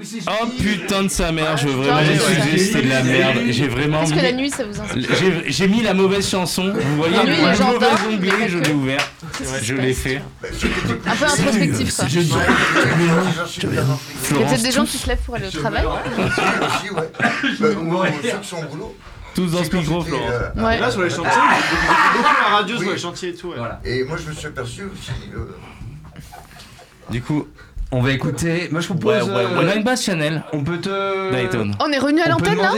Oh putain de sa mère, je veux vraiment m'excuser, c'était de la merde. J'ai vraiment Est-ce que mis... la nuit ça vous inspire? J'ai mis la mauvaise chanson, vous voyez, La nuit, le les gens mauvais dorment, onglet, mais je pas l'ai que. ouvert, je l'ai fait. Un peu introspectif quoi. Il y a peut-être des gens qui se lèvent pour aller au travail. Aussi, ouais. Moi, ceux qui sont au boulot. Tous dans ce micro, Florent. Ouais. Là, sur les chantiers, j'ai beaucoup la radio sur les chantiers et tout. Ouais. Voilà. Et moi, je me suis aperçu aussi. Du coup, on va écouter. Moi, je propose. On a une basse Chanel. On peut te. Dayton. On est revenu à On peut l'antenne là?